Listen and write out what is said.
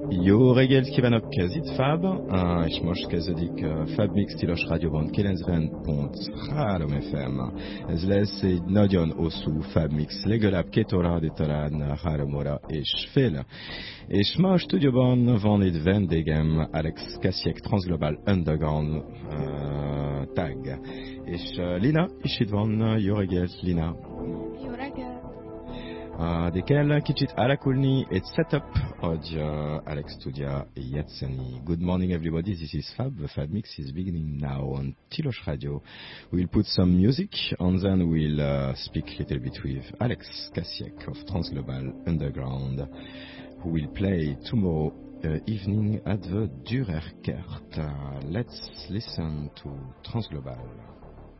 Jó reggelt kívánok, ez itt Fab, és most kezdődik Fab Mix tilos rádióban 90.3 FM. Ez lesz egy nagyon hosszú Fab Mix, legalább 2 óra, de talán 3 óra és fél. És ma a stúdióban van egy vendégem, Alex Kasiek, Transglobal Underground tag. És Lina is itt van, jó reggelt, Lina. Jó reggelt. De kell kicsit alakulni egy setup, hogy Alex tudja játszani. Good morning everybody, this is Fab. The Fab Mix is beginning now on Tilos Radio. We'll put some music and then we'll speak a little bit with Alex Kasiek of Transglobal Underground, who will play tomorrow evening at the Durerkert. Let's listen to Transglobal.